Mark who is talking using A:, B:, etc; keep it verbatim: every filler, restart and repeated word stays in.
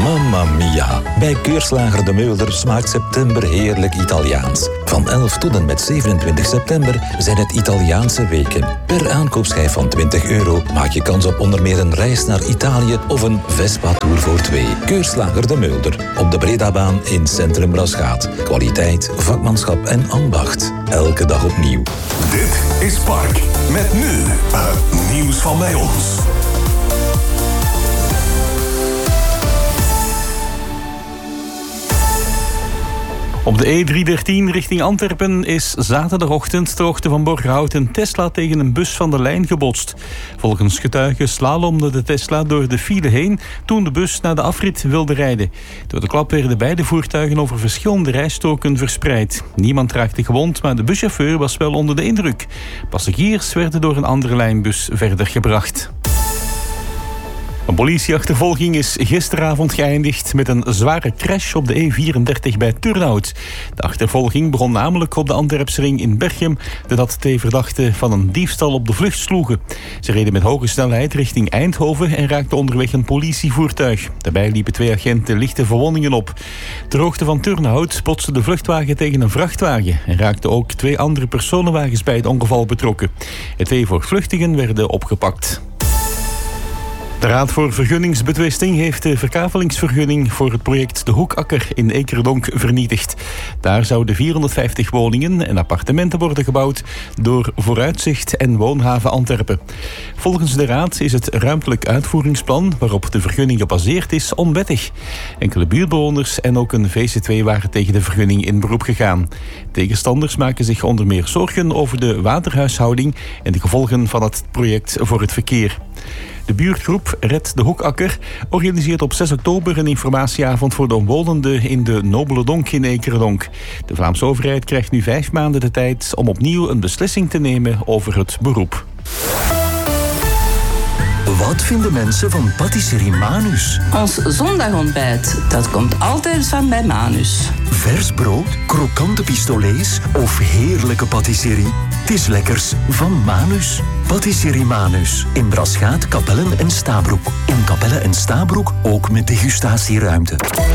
A: Mamma mia. Bij Keurslager De Meulder smaakt september heerlijk Italiaans. Van elf tot en met zevenentwintig september zijn het Italiaanse weken. Per aankoopschijf van twintig euro maak je kans op onder meer een reis naar Italië of een Vespa-tour voor twee. Keurslager De Meulder. Op de Bredabaan in Centrum Rasgaat. Kwaliteit, vakmanschap en ambacht. Elke dag opnieuw.
B: Dit is Park. Met nu het nieuws van bij ons.
C: Op de E driehonderddertien richting Antwerpen is zaterdagochtend ter hoogte van Borgerhout een Tesla tegen een bus van de lijn gebotst. Volgens getuigen slalomde de Tesla door de file heen toen de bus naar de afrit wilde rijden. Door de klap werden beide voertuigen over verschillende rijstroken verspreid. Niemand raakte gewond, maar de buschauffeur was wel onder de indruk. Passagiers werden door een andere lijnbus verder gebracht. Een politieachtervolging is gisteravond geëindigd met een zware crash op de E vierendertig bij Turnhout. De achtervolging begon namelijk op de Antwerpsring in Berchem, nadat twee verdachten van een diefstal op de vlucht sloegen. Ze reden met hoge snelheid richting Eindhoven en raakten onderweg een politievoertuig. Daarbij liepen twee agenten lichte verwondingen op. Ter hoogte van Turnhout botste de vluchtwagen tegen een vrachtwagen en raakten ook twee andere personenwagens bij het ongeval betrokken. De twee voortvluchtigen werden opgepakt. De Raad voor Vergunningsbetwisting heeft de verkavelingsvergunning voor het project De Hoekakker in Ekerdonk vernietigd. Daar zouden vierhonderdvijftig woningen en appartementen worden gebouwd door Vooruitzicht en Woonhaven Antwerpen. Volgens de Raad is het ruimtelijk uitvoeringsplan waarop de vergunning gebaseerd is onwettig. Enkele buurtbewoners en ook een V C twee waren tegen de vergunning in beroep gegaan. Tegenstanders maken zich onder meer zorgen over de waterhuishouding en de gevolgen van het project voor het verkeer. De buurtgroep Red de Hoekakker organiseert op zes oktober een informatieavond voor de omwonenden in de Nobele Donk in Ekerdonk. De Vlaamse overheid krijgt nu vijf maanden de tijd om opnieuw een beslissing te nemen over het beroep.
D: Wat vinden mensen van patisserie Manus?
E: Ons zondagontbijt, dat komt altijd van bij Manus.
D: Vers brood, krokante pistolets of heerlijke patisserie? Het is lekkers van Manus. Patisserie Manus. In Brasgaat, Kapellen en Stabroek. In Kapellen en Stabroek ook met degustatieruimte.